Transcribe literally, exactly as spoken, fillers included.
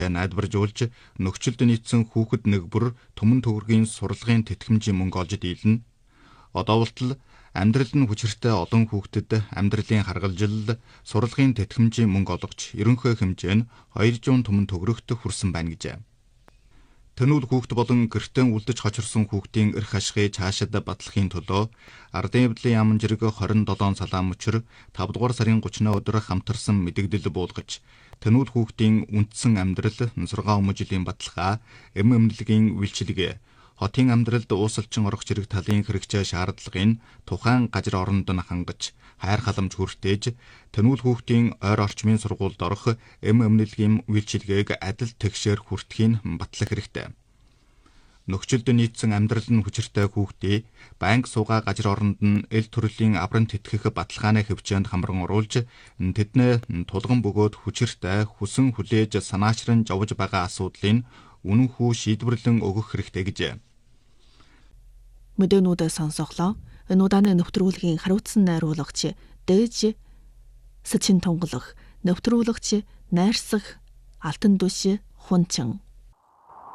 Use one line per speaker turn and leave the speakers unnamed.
найдваржуулж нөхцөлд нийцсэн хүүхэд нэг бүр түмэн төгрөгийн сурлагын тэтгэмжийн мөнгө олж дийлнэ. Одоо болтол амьдрал нь хүчиртэй олон хүүхдэд амьдралын харгалзал, сурлагын тэтгэмжийн мөнгө олгож ерөнхий хэмжээ нь хоёр зуун түмэн төгрөгт хүрсэн байна гэжээ. Тэнүүл хүүхэд болон гэртээ үлдэж хочирсон хүүхдийн эрх ашигыг цаашид батлахын төлөө Ардын эвлэлийн яамн жирэг двадцать seven салаан мөчөр five дугаар сарын thirtieth өдөр хамтарсан мэдээлэл буулгаж тэнүүл хүүхдийн үндсэн амьдрал, нусаргаа өмжлийн баталгаа, эм эмнэлгийн үйлчилгээ, хотын амьдралд уусалчин орох зэрэг талын хэрэгцээ шаардлагыг тухайн газар оронд нь хангаж хайр халамж хүртээж тэнүүл хүүхдийн ойр орчмын сургуульд орох эм эмнэлгийн үйлчилгээг адил тэгшээр хүртэхийн батлах хэрэгтэй. Нөхцөлд нийцсэн амьдрал нь хүчиртэй хүүхдийг банк суугаа газар оронд нь эл төрлийн аврам тэтгэх баталгааны хөвчөөнд хамран оруулж тэднээ тулган бөгөөд хүчиртэй хүсэн хүлээж санаачран жовж байгаа асуудлыг үнэн хүү шийдвэрлэн өгөх хэрэгтэй гэжээ.
Мэдээлнүүдээ сонсголоо. Энэ удааны нэвтрүүлгийн хариуцсан найруулагч Дэж Сэчин тунгалах, нэвтрүүлэгч Найрсах Алтан Дүш Хунчин.